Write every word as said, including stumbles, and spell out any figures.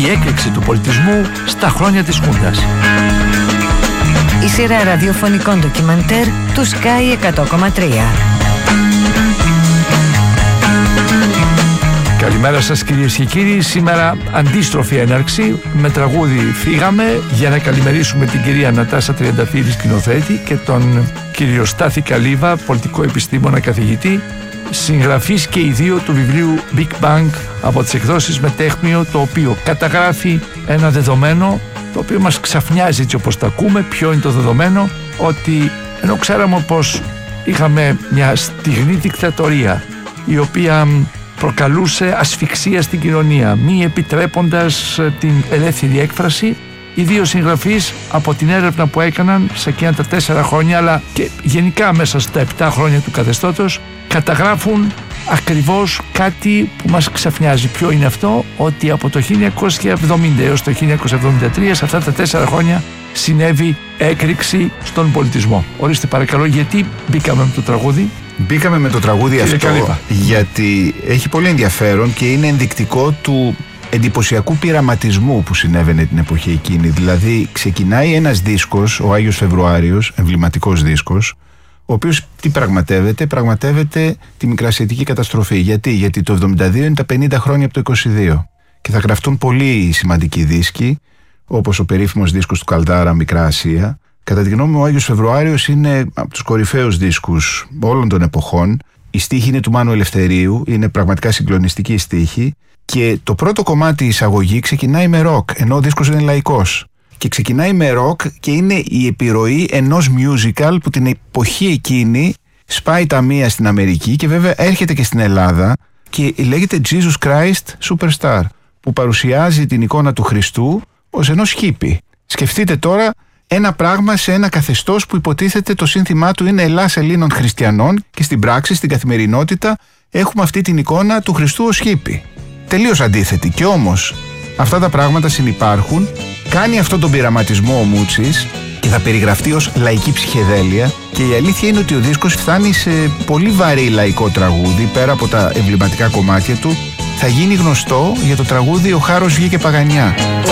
η έκρηξη του πολιτισμού στα χρόνια της Χούντας. Η σειρά ραδιοφωνικών ντοκιμαντέρ του Sky εκατό κόμμα τρία. Καλημέρα σας κυρίες και κύριοι. Σήμερα αντίστροφη έναρξη. Με τραγούδι φύγαμε για να καλημερίσουμε την κυρία Νατάσα Τριανταφύλλη, σκηνοθέτη, και τον κύριο Στάθη Καλίβα, πολιτικό επιστήμονα καθηγητή, συγγραφής και οι δύο του βιβλίου Big Bang από τις εκδόσεις Μετέχμιο, το οποίο καταγράφει ένα δεδομένο το οποίο μας ξαφνιάζει έτσι όπως τα ακούμε. Ποιο είναι το δεδομένο? Ότι ενώ ξέραμε πως είχαμε μια στιγνή δικτατορία η οποία προκαλούσε ασφυξία στην κοινωνία, μη επιτρέποντας την ελεύθερη έκφραση, οι δύο συγγραφείς από την έρευνα που έκαναν σε εκείνα τα τέσσερα χρόνια, αλλά και γενικά μέσα στα επτά χρόνια του καθεστώτος, καταγράφουν ακριβώς κάτι που μας ξαφνιάζει. Ποιο είναι αυτό? Ότι από το χίλια εννιακόσια εβδομήντα έως το χίλια εννιακόσια εβδομήντα τρία, σε αυτά τα τέσσερα χρόνια, συνέβη έκρηξη στον πολιτισμό. Ορίστε παρακαλώ, γιατί μπήκαμε με το τραγούδι? Μπήκαμε με το τραγούδι Κύριε αυτό Καλίβα, γιατί έχει πολύ ενδιαφέρον και είναι ενδεικτικό του εντυπωσιακού πειραματισμού που συνέβαινε την εποχή εκείνη. Δηλαδή ξεκινάει ένας δίσκος, ο Άγιος Φεβρουάριος, εμβληματικός δίσκος, ο οποίος τι πραγματεύεται? Πραγματεύεται τη μικρασιατική καταστροφή. Γιατί? Γιατί το εβδομήντα δύο είναι τα πενήντα χρόνια από το είκοσι δύο και θα γραφτούν πολύ σημαντικοί δίσκοι, όπως ο περίφημος δίσκος του Καλδάρα, Μικρά Ασία. Κατά τη γνώμη μου, ο Άγιος Φεβρουάριος είναι από τους κορυφαίους δίσκους όλων των εποχών. Η στίχη είναι του Μάνου Ελευθερίου, είναι πραγματικά συγκλονιστική στίχη, και το πρώτο κομμάτι, η εισαγωγή, ξεκινάει με ροκ, ενώ ο δίσκος είναι λαϊκός. Και ξεκινάει με ροκ και είναι η επιρροή ενός musical που την εποχή εκείνη σπάει τα μία στην Αμερική και βέβαια έρχεται και στην Ελλάδα και λέγεται Jesus Christ Superstar, που παρουσιάζει την εικόνα του Χριστού ως ενός χίπη. Σκεφτείτε τώρα ένα πράγμα σε ένα καθεστώς που υποτίθεται το σύνθημά του είναι Ελλάς Ελλήνων Χριστιανών, και στην πράξη, στην καθημερινότητα, έχουμε αυτή την εικόνα του Χριστού ως χίπη. Τελείως αντίθετη. Και όμως αυτά τα πράγματα συνυπάρχουν. Κάνει αυτόν τον πειραματισμό ο Μούτσης και θα περιγραφτεί ως λαϊκή ψυχεδέλεια, και η αλήθεια είναι ότι ο δίσκος φτάνει σε πολύ βαρύ λαϊκό τραγούδι. Πέρα από τα εμβληματικά κομμάτια του, θα γίνει γνωστό για το τραγούδι «Ο Χάρος βγήκε Παγανιά».